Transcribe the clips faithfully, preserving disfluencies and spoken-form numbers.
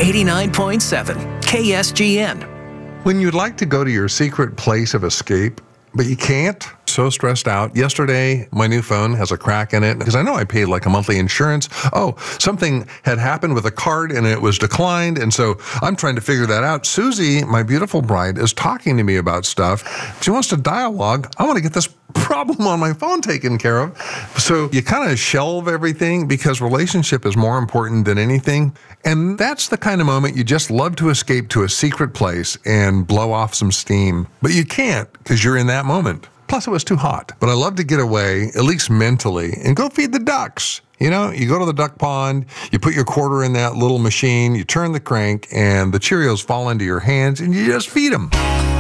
eighty-nine point seven K S G N. When you'd like to go to your secret place of escape, but you can't, so stressed out. Yesterday, my new phone has a crack in it because I know I paid like a monthly insurance. Oh, something had happened with a card and it was declined. And so I'm trying to figure that out. Susie, my beautiful bride, is talking to me about stuff. She wants to dialogue. I want to get this problem on my phone taken care of. So you kind of shelve everything because relationship is more important than anything. And that's the kind of moment you just love to escape to a secret place and blow off some steam. But you can't because you're in that moment. Plus, it was too hot. But I love to get away, at least mentally, and go feed the ducks. You know, you go to the duck pond, you put your quarter in that little machine, you turn the crank, and the Cheerios fall into your hands, and you just feed them.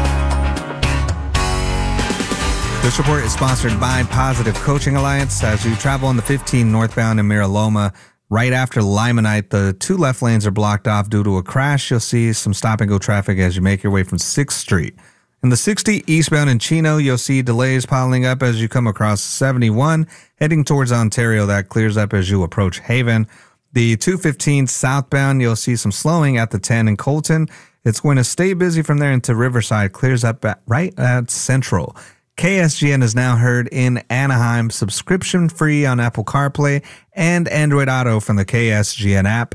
This report is sponsored by Positive Coaching Alliance. As you travel on the fifteen northbound in Miraloma, right after Limonite, the two left lanes are blocked off due to a crash. You'll see some stop-and-go traffic as you make your way from sixth Street. In the sixty eastbound in Chino, you'll see delays piling up as you come across seventy-one. Heading towards Ontario, that clears up as you approach Haven. The two fifteen southbound, you'll see some slowing at the ten in Colton. It's going to stay busy from there into Riverside, clears up at, right at Central. K S G N is now heard in Anaheim, subscription free on Apple CarPlay and Android Auto from the K S G N app.